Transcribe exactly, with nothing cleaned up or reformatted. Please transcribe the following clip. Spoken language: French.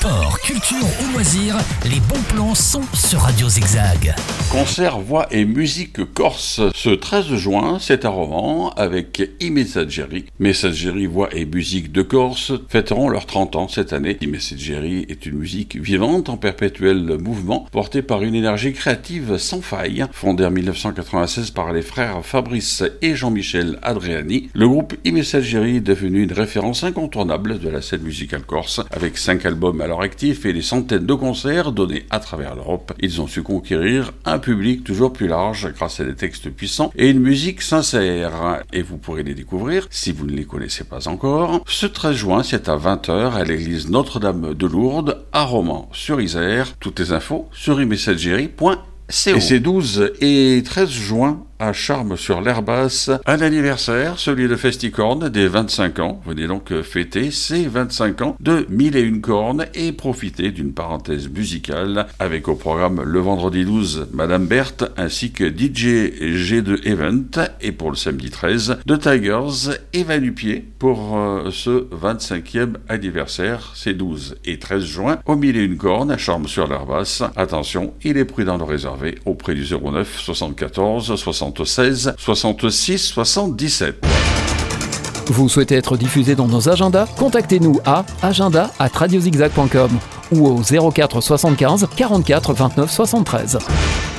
Sport, culture ou loisirs, les bons plans sont sur Radio Zigzag. Concert voix et musique corse ce treize juin, c'est à Romans avec I Messaggeri. Messaggeri voix et musique de Corse fêteront leurs trente ans cette année. I Messaggeri est une musique vivante en perpétuel mouvement, portée par une énergie créative sans faille. Fondé en dix-neuf cent quatre-vingt-seize par les frères Fabrice et Jean-Michel Adriani, le groupe I Messaggeri est devenu une référence incontournable de la scène musicale corse. Avec cinq albums à leur actif et des centaines de concerts donnés à travers l'Europe, ils ont su conquérir un public toujours plus large grâce à des textes puissants et une musique sincère. Et vous pourrez les découvrir, si vous ne les connaissez pas encore, ce treize juin, c'est à vingt heures à l'église Notre-Dame de Lourdes, à Romans-sur-Isère. Toutes les infos sur i messaggeri point co. Et c'est douze et treize juin à Charmes-sur-l'Herbasse, un anniversaire, celui de Festicorne, des vingt-cinq ans. Venez donc fêter ces vingt-cinq ans de Mille et une cornes et profiter d'une parenthèse musicale avec au programme le vendredi douze, Madame Berthe, ainsi que D J G deux Event, et pour le samedi treize, The Tigers et Vanupier pour euh, ce vingt-cinquième anniversaire. C'est douze et treize juin au Mille et une cornes à Charmes-sur-l'Herbasse. Attention, il est prudent de réserver auprès du zéro neuf soixante-quatorze soixante-seize soixante-six soixante-dix-sept. Vous souhaitez être diffusé dans nos agendas? Contactez-nous à agenda arobase radiozigzag point com ou au zéro quatre soixante-quinze quarante-quatre vingt-neuf soixante-treize.